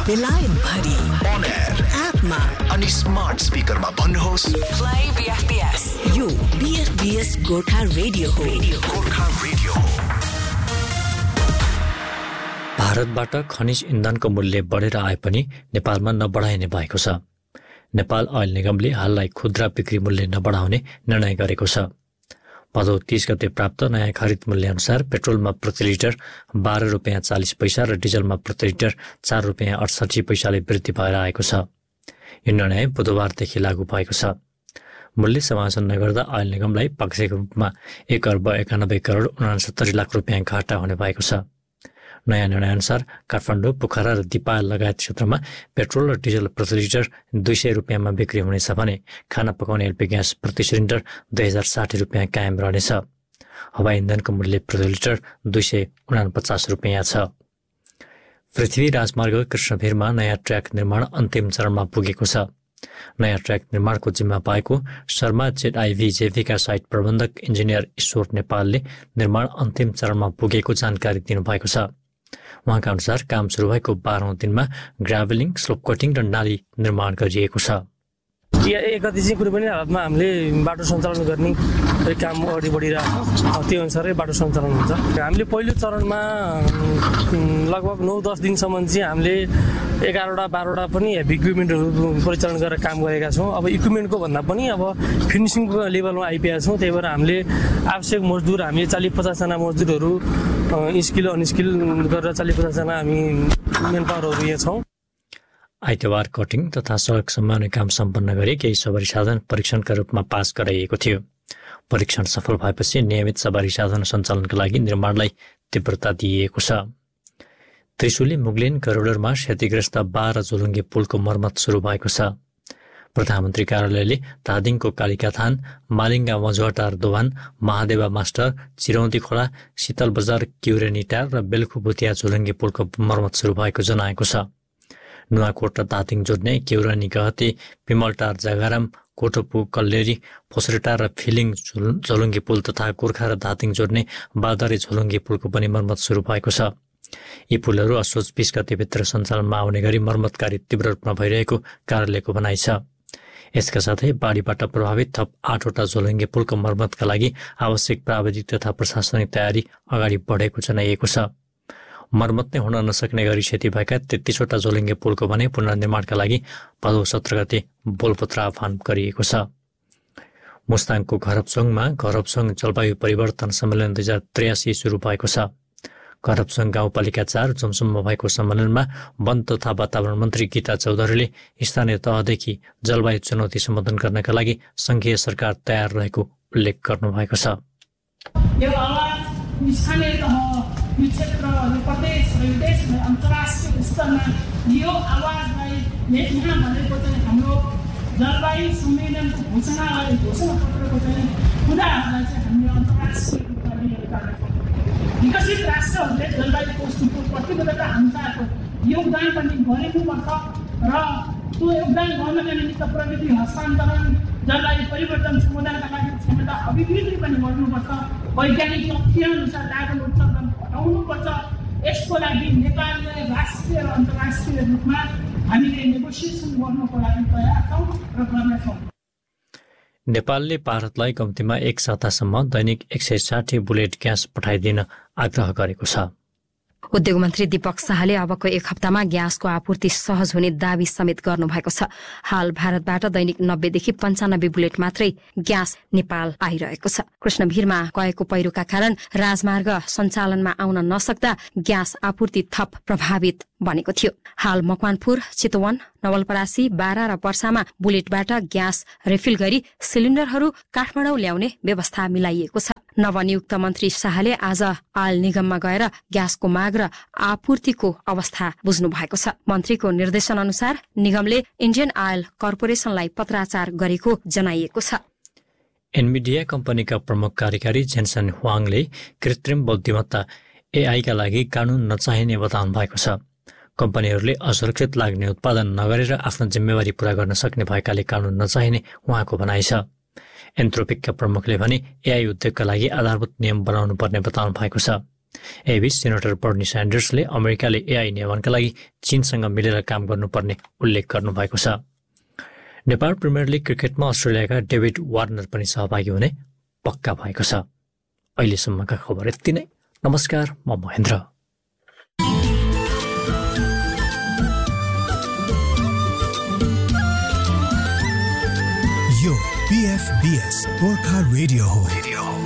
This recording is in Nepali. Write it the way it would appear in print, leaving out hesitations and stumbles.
बेलायत भरि on air एपमा अनि स्मार्ट स्पिकरमा भन्नुहोस् प्ले बीएफबीएस यो बीएफबीएस गोर्खा रेडियो हो गोर्खा रेडियो हो। भारतबाट खनिज इन्धनको मूल्य बढेर आए पनि नेपालमा नबढाइने भएको छ। नेपाल ऑयल निगमले हाललाई खुद्रा बिक्री मूल्य नबढाउने निर्णय गरेको छ। भदौ 30 गते प्राप्त नयाँ खरिद मूल्य अनुसार पेट्रोलमा प्रति लिटर 12 रुपैयाँ 40 पैसा र डिजलमा प्रति लिटर 4 रुपैयाँ 68 पैसाले वृद्धि भएर आएको छ। यो निर्णय बुधबारदेखि लागू भएको छ। मूल्य समायोजन नगर्दा ऑयल निगमलाई पाक्षिक रूपमा 1 अर्ब 91 करोड 69 लाख रुपैयाँ घाटा हुने भएको छ। नयाँ निर्णयअनुसार काठमाडौँ, पोखरा र दिपायल लगायत क्षेत्रमा पेट्रोल र डिजल प्रति लिटर 200 रुपैयाँमा बिक्री हुनेछ भने खाना पकाउने एलपी ग्यास प्रति सिलिन्डर 2060 रुपैयाँ कायम रहनेछ। हवाई इन्धनको मूल्य प्रति लिटर 249 रुपैयाँ छ। पृथ्वी राजमार्ग कृष्णभिरमा नयाँ ट्र्याक निर्माण अन्तिम चरणमा पुगेको छ। नयाँ ट्र्याक निर्माणको जिम्मा पाएको शर्मा जेडआईभीजेभीका साइट प्रबन्धक इन्जिनियर ईश्वर नेपालले निर्माण अन्तिम चरणमा पुगेको जानकारी दिनुभएको छ। उहाँका अनुसार काम सुरु भएको 12औं दिनमा ग्राभलिङ, स्लोप कटिङ र नाली निर्माण गरिएको छ। एक गति चाहिँ कुनै पनि हालतमा हामीले बाटो सञ्चालन गर्ने काम अगाडि बढिरहेको छ। त्यो अनुसारै बाटो सञ्चालन हुन्छ। हामीले पहिलो चरणमा लगभग 9-10 दिनसम्म चाहिँ हामीले 11वटा 12वटा पनि हेभी इक्विपमेन्टहरू परिचालन गरेर काम गरेका छौँ। अब इक्विपमेन्टको भन्दा पनि अब फिनिसिङको लेभलमा आइपुगेका छौँ। त्यही भएर हामीले आवश्यक मजदुर हामीले 40-50 जना मजदुरहरू स्किल अनस्किल गरेर 40-50 जना हामी मेन पावरहरू यहाँ छौँ। आइतबार कटिङ तथा सडक सम्माउने काम सम्पन्न गरी केही सवारी साधन परीक्षणका रूपमा पास गराइएको थियो। परीक्षण सफल भएपछि नियमित सवारी साधन सञ्चालनका लागि निर्माणलाई तीव्रता दिइएको छ। त्रिशुली मुगलिन करिडोरमा क्षतिग्रस्त 12 झोलुङ्गे पुलको मर्मत सुरु भएको छ। प्रधानमन्त्री कार्यालयले धादिङको कालिकाथान, मालिङ्गा मझुवाटार दोभान, महादेवा मास्टर, चिरौँदी खोला, शीतल बजार, क्युरेनिटार र बेलखु भुतिया झोलुङ्गे पुलको मर्मत सुरु भएको जनाएको छ। नुवाकोट र दातिङ जोड्ने केउरानी गहते, पिमलटार, जगाराम, कोटोपु, कल्लेरी, फोसरेटा र फिलिङ झोलुङ्गे पुल तथा गोर्खा र दातिङ जोड्ने बादरे झोलुङ्गे पुलको पनि मर्मत सुरु भएको छ। यी पुलहरू असोज 20 गतेभित्र सञ्चालनमा आउने गरी मर्मत कार्य तीव्र रूपमा भइरहेको कार्यालयको भनाइ छ। यसका साथै बाढीबाट प्रभावित थप 8वटा झोलुङ्गे पुलको मर्मतका लागि आवश्यक प्राविधिक तथा प्रशासनिक तयारी अगाडि बढेको जनाइएको छ। मर्मत नै हुन नसक्ने गरी क्षति भएका 33वटा झोलुङ्गे पुलको भने पुनर्निर्माणका लागि भदौ 17 गते बोलपत्र आह्वान गरिएको छ। मुस्ताङको घरपसोङमा घरपसोङ जलवायु परिवर्तन सम्मेलन 2083 सुरु भएको छ। घरपसोङ गाउँपालिका 4 जुमसुममा भएको सम्मेलनमा वन तथा वातावरण मन्त्री गीता चौधरीले स्थानीय तहदेखि जलवायु चुनौती सम्बोधन गर्नका लागि संघीय सरकार तयार रहेको उल्लेख गर्नुभएको छ। यो क्षेत्र, यो प्रदेश र यो देश अन्तर्राष्ट्रिय स्तरमा यो आवाजलाई लेख्न भनेको चाहिँ हाम्रो जलवायु सम्मेलनको घोषणा पत्रको चाहिँ कुराहरूलाई चाहिँ हामीले अन्तर्राष्ट्रिय रूपमा लिएर जानेछौँ। विकसित राष्ट्रहरूले जलवायुको प्रतिबद्धता अनुसारको योगदान पनि गरिनुपर्छ र त्यो योगदान गर्नका निमित्त प्रविधि हस्तान्तरण, जलवायु परिवर्तन समाधानका लागि क्षमता अभिवृद्धि पनि गर्नुपर्छ। वैज्ञानिक तथ्य अनुसार कार्बन उत्सर्जन हटाउनुपर्छ। यसको लागि नेपालले राष्ट्रिय र अन्तर्राष्ट्रिय रूपमा हामीले नेगोसिएसन गर्नको लागि तयार छौँ र गर्नेछौँ। नेपालले भारतलाई कम्तीमा 1 सातासम्म दैनिक 160 बुलेट ग्यास पठाइदिन आग्रह गरेको छ। उद्योग मन्त्री दीपक शाहले अबको 1 हप्तामा ग्यासको आपूर्ति सहज हुने दावी समेत गर्नुभएको छ। हाल भारतबाट दैनिक 90 देखि 95 बुलेट मात्रै ग्यास नेपाल आइरहेको छ। कृष्णभिरमा गएको पहिरोका कारण राजमार्ग सञ्चालनमा आउन नसक्दा ग्यास आपूर्ति थप प्रभावित बनेको थियो। हाल मकवानपुर, चितवन, नवलपरासी, बारा र पर्सामा बुलेटबाट ग्यास रिफिल गरी सिलिन्डरहरू काठमाडौँ ल्याउने व्यवस्था मिलाइएको छ। नवनियुक्त मन्त्री शाहले आज ऑयल निगममा गएर ग्यासको माग र आपूर्तिको अवस्था बुझ्नु भएको छ। मन्त्रीको निर्देशन अनुसार निगमले इन्डियन ऑयल कर्पोरेसनलाई पत्राचार गरेको जनाइएको छ। एनभिडिया कम्पनीका प्रमुख कार्यकारी जेन्सन हुआङले कृत्रिम बुद्धिमत्ता एआईका लागि कानून नचाहिने बताउनु भएको छ। कम्पनीहरूले असुरक्षित लाग्ने उत्पादन नगरेर आफ्नो जिम्मेवारी पूरा गर्न सक्ने भएकाले कानून नचाहिने उहाँको भनाइ छ। एन्थ्रोपिकका प्रमुखले भने एआई उद्योगका लागि आधारभूत नियम बनाउनु पर्ने बताउनु भएको छ। यहीबीच सेनेटर बर्नी स्यान्डर्सले अमेरिकाले एआई नियमनका लागि चीनसँग मिलेर काम गर्नुपर्ने उल्लेख गर्नुभएको छ। नेपाल प्रिमियर लिग क्रिकेटमा अस्ट्रेलियाका डेभिड वार्नर पनि सहभागी हुने पक्का भएको छ। अहिलेसम्मका खबर यति नै। नमस्कार, म महेन्द्र। यो PFBS गोर्खा रेडियो हो।